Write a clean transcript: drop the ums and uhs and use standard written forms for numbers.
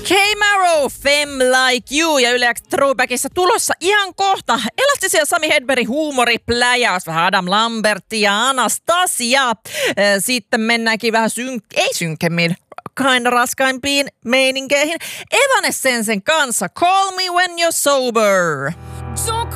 K-Maro, Femme Like You ja Yle X Throwbackissa tulossa ihan kohta. Elastisia Sami Hedberg huumoripläjäys, vähän Adam Lambertia ja Anastasia. Sitten mennäänkin vähän ei synkemmin, kinda raskaimpiin meininkeihin. Evanescensen kanssa Call Me When You're Sober. Don't